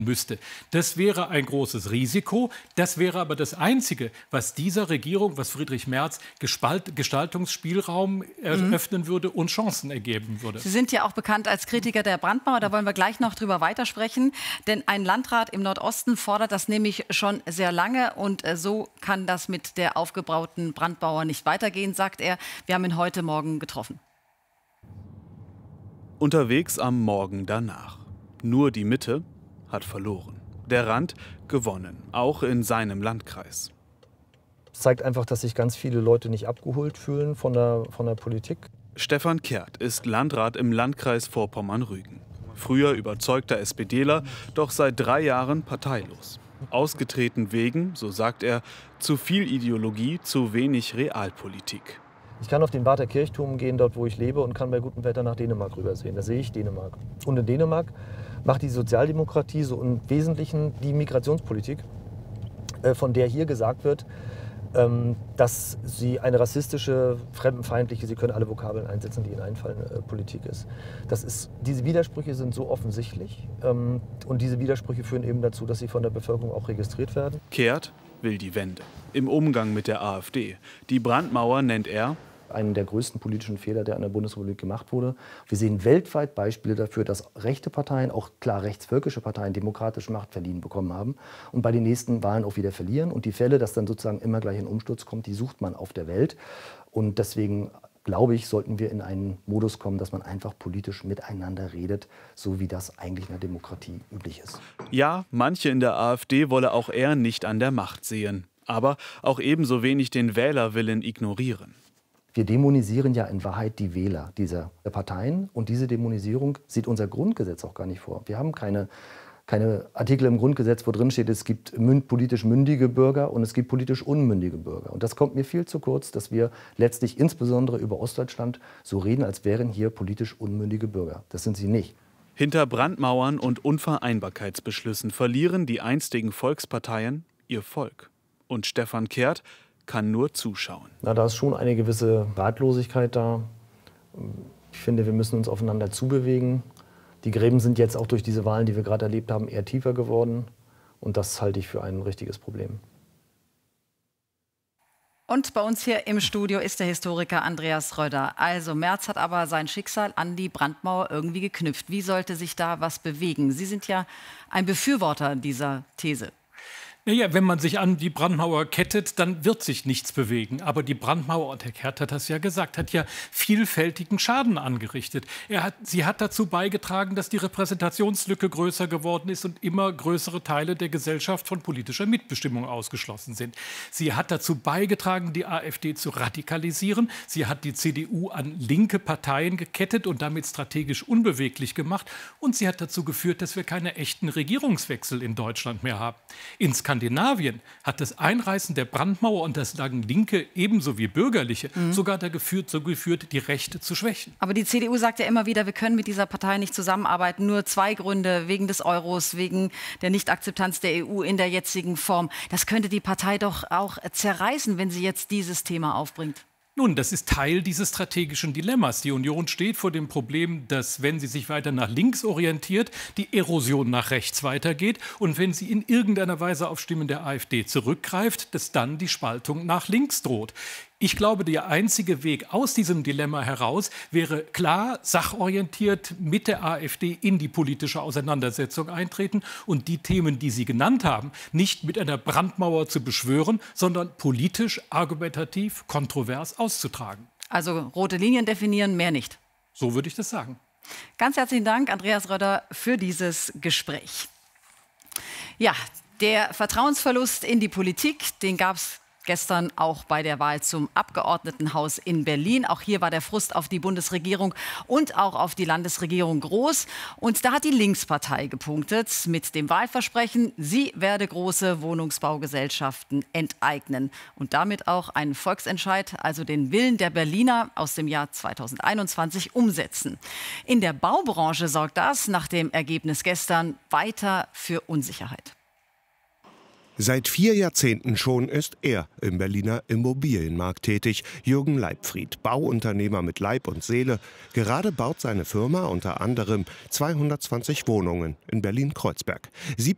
müsste. Das wäre ein großes Risiko. Das wäre aber das Einzige, was dieser Regierung, was Friedrich Merz Gestaltungsspielraum eröffnen würde und Chancen ergeben würde. Sie sind ja auch bekannt als Kritiker der Brandmauer. Da wollen wir gleich noch drüber weitersprechen. Denn ein Landrat im Nordosten fordert das nämlich schon sehr lange. Und so kann das mit der aufgebauten Brandmauer nicht weitergehen, sagt er. Wir haben ihn heute Morgen getroffen. Unterwegs am Morgen danach. Nur die Mitte hat verloren. Der Rand gewonnen, auch in seinem Landkreis. Das zeigt einfach, dass sich ganz viele Leute nicht abgeholt fühlen von der Politik. Stefan Kehrt ist Landrat im Landkreis Vorpommern-Rügen. Früher überzeugter SPDler, doch seit 3 Jahren parteilos. Ausgetreten wegen, so sagt er, zu viel Ideologie, zu wenig Realpolitik. Ich kann auf den Barther Kirchturm gehen, dort wo ich lebe, und kann bei gutem Wetter nach Dänemark rübersehen. Da sehe ich Dänemark. Und in Dänemark macht die Sozialdemokratie so im Wesentlichen die Migrationspolitik, von der hier gesagt wird, dass sie eine rassistische, fremdenfeindliche, Sie können alle Vokabeln einsetzen, die Ihnen einfallen, Politik ist. Diese Widersprüche sind so offensichtlich und diese Widersprüche führen eben dazu, dass sie von der Bevölkerung auch registriert werden. Kehrt will die Wende im Umgang mit der AfD. Die Brandmauer nennt er einen der größten politischen Fehler, der an der Bundesrepublik gemacht wurde. Wir sehen weltweit Beispiele dafür, dass rechte Parteien, auch klar rechtsvölkische Parteien, demokratische Macht verliehen bekommen haben und bei den nächsten Wahlen auch wieder verlieren. Und die Fälle, dass dann sozusagen immer gleich ein Umsturz kommt, die sucht man auf der Welt. Und deswegen, glaube ich, sollten wir in einen Modus kommen, dass man einfach politisch miteinander redet, so wie das eigentlich in der Demokratie üblich ist. Ja, manche in der AfD wolle auch er nicht an der Macht sehen, aber auch ebenso wenig den Wählerwillen ignorieren. Wir dämonisieren ja in Wahrheit die Wähler dieser Parteien. Und diese Dämonisierung sieht unser Grundgesetz auch gar nicht vor. Wir haben keine Artikel im Grundgesetz, wo drin steht, es gibt politisch mündige Bürger und es gibt politisch unmündige Bürger. Und das kommt mir viel zu kurz, dass wir letztlich insbesondere über Ostdeutschland so reden, als wären hier politisch unmündige Bürger. Das sind sie nicht. Hinter Brandmauern und Unvereinbarkeitsbeschlüssen verlieren die einstigen Volksparteien ihr Volk. Und Stefan Kehrt kann nur zuschauen. Na, da ist schon eine gewisse Ratlosigkeit da. Ich finde, wir müssen uns aufeinander zubewegen. Die Gräben sind jetzt auch durch diese Wahlen, die wir gerade erlebt haben, eher tiefer geworden. Und das halte ich für ein richtiges Problem. Und bei uns hier im Studio ist der Historiker Andreas Röder. Also Merz hat aber sein Schicksal an die Brandmauer irgendwie geknüpft. Wie sollte sich da was bewegen? Sie sind ja ein Befürworter dieser These. Naja, wenn man sich an die Brandmauer kettet, dann wird sich nichts bewegen. Aber die Brandmauer, und Herr Kehrt hat das ja gesagt, hat ja vielfältigen Schaden angerichtet. Sie hat dazu beigetragen, dass die Repräsentationslücke größer geworden ist und immer größere Teile der Gesellschaft von politischer Mitbestimmung ausgeschlossen sind. Sie hat dazu beigetragen, die AfD zu radikalisieren. Sie hat die CDU an linke Parteien gekettet und damit strategisch unbeweglich gemacht. Und sie hat dazu geführt, dass wir keine echten Regierungswechsel in Deutschland mehr haben. In Skandinavien hat das Einreißen der Brandmauer und das sagen Linke ebenso wie Bürgerliche sogar dazu geführt, die Rechte zu schwächen. Aber die CDU sagt ja immer wieder, wir können mit dieser Partei nicht zusammenarbeiten. Nur 2 Gründe, wegen des Euros, wegen der Nichtakzeptanz der EU in der jetzigen Form. Das könnte die Partei doch auch zerreißen, wenn sie jetzt dieses Thema aufbringt. Nun, das ist Teil dieses strategischen Dilemmas. Die Union steht vor dem Problem, dass, wenn sie sich weiter nach links orientiert, die Erosion nach rechts weitergeht. Und wenn sie in irgendeiner Weise auf Stimmen der AfD zurückgreift, dass dann die Spaltung nach links droht. Ich glaube, der einzige Weg aus diesem Dilemma heraus wäre klar, sachorientiert mit der AfD in die politische Auseinandersetzung eintreten und die Themen, die Sie genannt haben, nicht mit einer Brandmauer zu beschwören, sondern politisch, argumentativ, kontrovers auszutragen. Also rote Linien definieren, mehr nicht. So würde ich das sagen. Ganz herzlichen Dank, Andreas Röder, für dieses Gespräch. Ja, der Vertrauensverlust in die Politik, den gab es gestern auch bei der Wahl zum Abgeordnetenhaus in Berlin. Auch hier war der Frust auf die Bundesregierung und auch auf die Landesregierung groß. Und da hat die Linkspartei gepunktet mit dem Wahlversprechen, sie werde große Wohnungsbaugesellschaften enteignen. Und damit auch einen Volksentscheid, also den Willen der Berliner aus dem Jahr 2021 umsetzen. In der Baubranche sorgt das nach dem Ergebnis gestern weiter für Unsicherheit. Seit 4 Jahrzehnten schon ist er im Berliner Immobilienmarkt tätig. Jürgen Leibfried, Bauunternehmer mit Leib und Seele. Gerade baut seine Firma unter anderem 220 Wohnungen in Berlin-Kreuzberg.